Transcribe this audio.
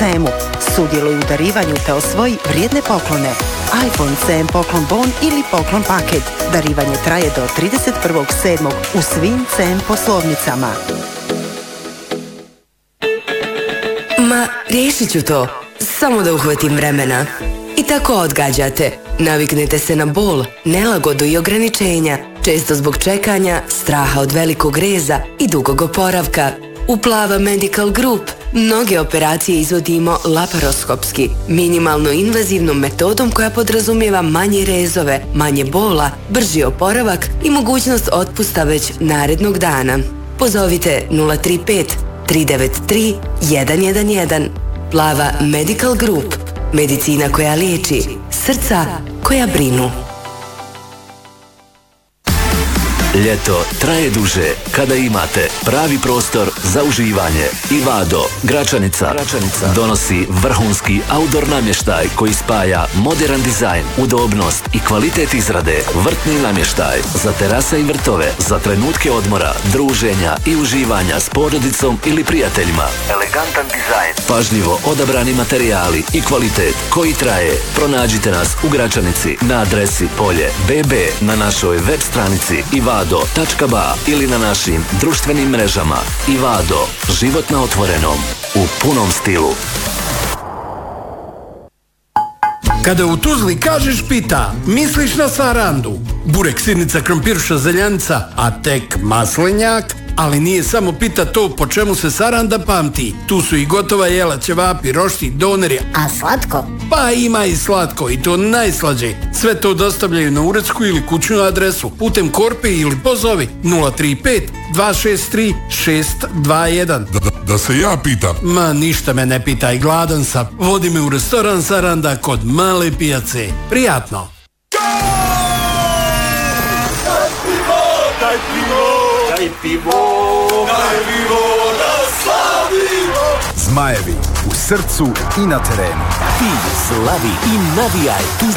CM-u. Sudjeluj u darivanju te osvoji vrijedne poklone. iPhone CM poklon bon ili poklon paket. Darivanje traje do 31.7. u svim CM poslovnicama. Ma, riješit ću to. Samo da uhvatim vremena. I tako odgađate. Naviknete se na bol, nelagodu i ograničenja, često zbog čekanja, straha od velikog reza i dugog oporavka. U Plava Medical Group mnoge operacije izvodimo laparoskopski, minimalno invazivnom metodom koja podrazumijeva manje rezove, manje bola, brži oporavak i mogućnost otpusta već narednog dana. Pozovite 035 393 111. Plava Medical Group. Medicina koja liječi, srca koja brinu. Ljeto traje duže kada imate pravi prostor za uživanje. Ivado, Gračanica donosi vrhunski outdoor namještaj koji spaja modern dizajn, udobnost i kvalitet izrade. Vrtni namještaj za terase i vrtove, za trenutke odmora, druženja i uživanja s porodicom ili prijateljima. Elegantan dizajn, pažljivo odabrani materijali i kvalitet koji traje. Pronađite nas u Gračanici na adresi Polje BB, na našoj web stranici ivado.ba ili na našim društvenim mrežama. Ivado, život na otvorenom, u punom stilu. Kada u Tuzli kažeš pita, misliš na sarandu, burek, sirnica, krompirša, zeljanica, a tek maslenjak. Ali nije samo pita to po čemu se saranda pamti. Tu su i gotova jela, ćevapi, rošti, doneri. A slatko? Pa ima i slatko, i to najslađe. Sve to dostavljaju na uredsku ili kućnu adresu putem korpe ili pozovi 035 263 621. Da se ja pitam. Ma ništa me ne pitaj, gladan sam. Vodi me u restoran Saranda kod Male pijace. Prijatno. Daj pivo da slavimo! Zmajevi u srcu i na terenu. Ti slavi i navijaj.